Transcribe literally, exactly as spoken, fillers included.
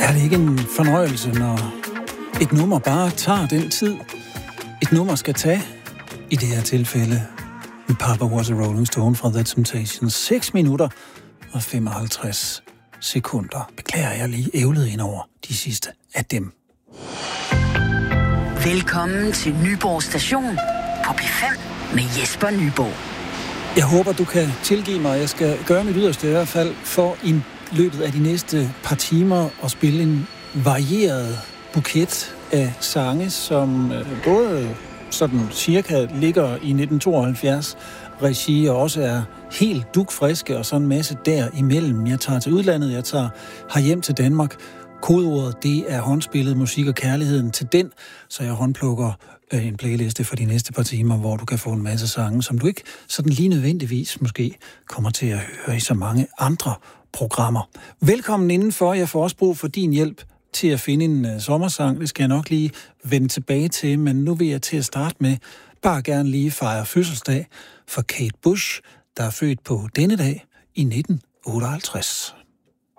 Er det ikke en fornøjelse, når et nummer bare tager den tid, et nummer skal tage? I det her tilfælde, Papa Was a Rolling Stone fra The Temptations. seks minutter og femoghalvtreds sekunder. Beklager, jeg lige ævlede ind over de sidste af dem. Velkommen til Nyborg Station på P fem med Jesper Nyborg. Jeg håber, du kan tilgive mig. Jeg skal gøre mit yderste i hvert fald for i løbet af de næste par timer at spille en varieret buket af sange, som både sådan cirka ligger i nitten tooghalvfjerds regi og også er helt dugfriske og sådan en masse derimellem. Jeg tager til udlandet, jeg tager herhjem til Danmark. Kodeordet, det er håndspillet musik og kærligheden til den, så jeg håndplukker øh, en playliste for de næste par timer, hvor du kan få en masse sange, som du ikke sådan lige nødvendigvis måske kommer til at høre i så mange andre programmer. Velkommen indenfor. Jeg får også brug for din hjælp til at finde en uh, sommersang. Det skal jeg nok lige vende tilbage til, men nu vil jeg til at starte med bare gerne lige fejre fødselsdag for Kate Bush, der er født på denne dag i nitten otteoghalvtreds.